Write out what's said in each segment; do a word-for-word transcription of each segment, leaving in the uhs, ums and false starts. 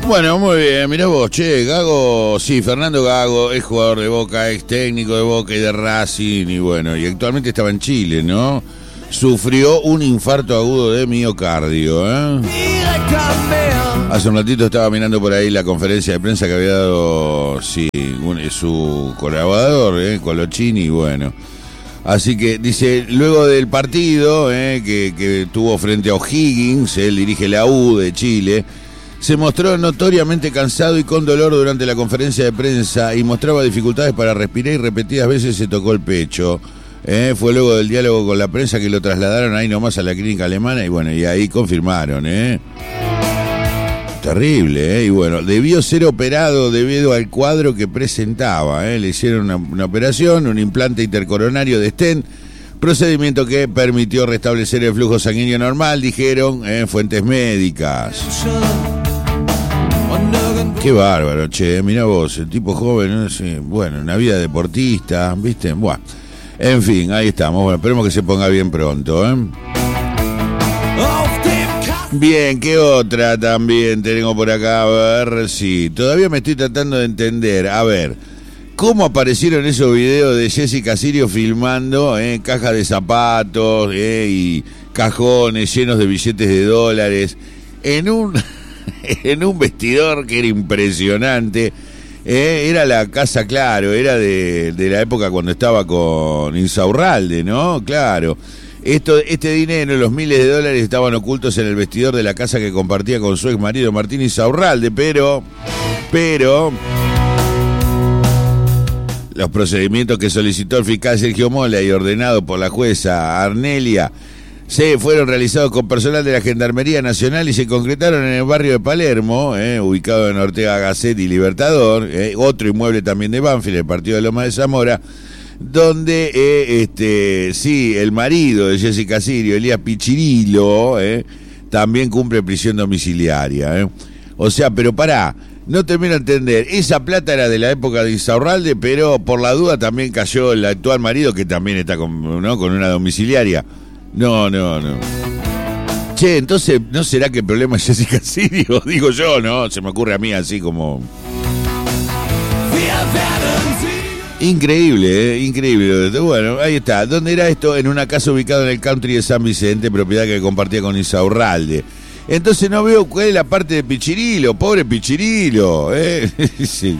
Bueno, muy bien, mirá vos, che, Gago, sí, Fernando Gago es jugador de Boca, ex técnico de Boca y de Racing, y bueno, y actualmente estaba en Chile, ¿no? Sufrió un infarto agudo de miocardio, ¿eh? Hace un ratito estaba mirando por ahí la conferencia de prensa que había dado, sí, un, su colaborador, ¿eh? Colochini, bueno. Así que dice, luego del partido eh, que, que tuvo frente a O'Higgins, él dirige la U de Chile, se mostró notoriamente cansado y con dolor durante la conferencia de prensa y mostraba dificultades para respirar y repetidas veces se tocó el pecho. Eh, fue luego del diálogo con la prensa que lo trasladaron ahí nomás a la clínica alemana y bueno, y ahí confirmaron, ¿eh? Terrible, ¿eh? Y bueno, debió ser operado debido al cuadro que presentaba, ¿eh? Le hicieron una, una operación, un implante intercoronario de stent, procedimiento que permitió restablecer el flujo sanguíneo normal, dijeron eh, fuentes médicas. Qué bárbaro, che, mirá vos, el tipo joven, no sé, bueno, una vida deportista, ¿viste? Bueno, en fin, ahí estamos, bueno, esperemos que se ponga bien pronto, ¿eh? Bien, ¿qué otra también tengo por acá? A ver, sí, todavía me estoy tratando de entender, a ver, ¿cómo aparecieron esos videos de Jessica Sirio filmando eh, cajas de zapatos eh, y cajones llenos de billetes de dólares en un... en un vestidor que era impresionante? Eh, era la casa, claro, era de, de la época cuando estaba con Insaurralde, ¿no? Claro. Esto, este dinero, los miles de dólares estaban ocultos en el vestidor de la casa que compartía con su ex marido Martín Insaurralde, pero, pero, los procedimientos que solicitó el fiscal Sergio Mola y ordenado por la jueza Arnelia se fueron realizados con personal de la Gendarmería Nacional y se concretaron en el barrio de Palermo, eh, ubicado en Ortega Gasset y Libertador, eh, otro inmueble también de Banfield, el partido de Loma de Zamora, donde eh, este sí, el marido de Jessica Sirio, Elías Pichirilo, eh, también cumple prisión domiciliaria. Eh. O sea, pero pará, no termino de entender, esa plata era de la época de Insaurralde, pero por la duda también cayó el actual marido, que también está con, ¿no? con una domiciliaria. No, no, no. Che, entonces, ¿no será que el problema es Jessica Sirio? Digo yo, ¿no? Se me ocurre a mí así como... Increíble, ¿eh? Increíble. Bueno, ahí está. ¿Dónde era esto? En una casa ubicada en el country de San Vicente, propiedad que compartía con Insaurralde. Entonces no veo cuál es la parte de Pichirilo. Pobre Pichirilo, ¿eh? Sí.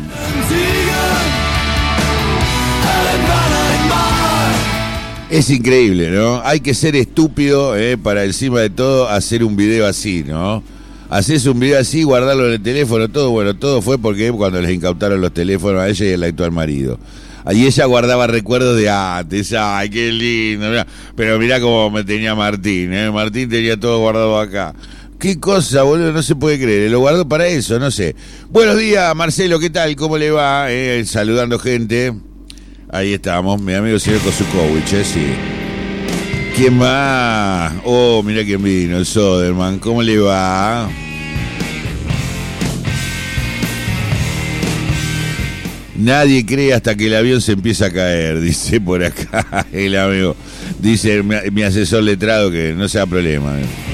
Es increíble, ¿no? Hay que ser estúpido eh, para encima de todo hacer un video así, ¿no? Haces un video así, guardarlo en el teléfono, todo, bueno, todo fue porque cuando les incautaron los teléfonos a ella y al actual marido. Ahí ella guardaba recuerdos de antes, ay, qué lindo, mirá. Pero mirá cómo me tenía Martín, ¿eh? Martín tenía todo guardado acá. Qué cosa, boludo, no se puede creer, lo guardó para eso, no sé. Buenos días, Marcelo, ¿qué tal? ¿Cómo le va? Eh, saludando gente. Ahí estamos, mi amigo señor Kosukovich, ¿eh? Sí. ¿Quién más? Oh, mira quién vino, el Soderman, ¿cómo le va? Nadie cree hasta que el avión se empieza a caer, dice por acá el amigo. Dice mi, mi asesor letrado que no sea problema. ¿eh?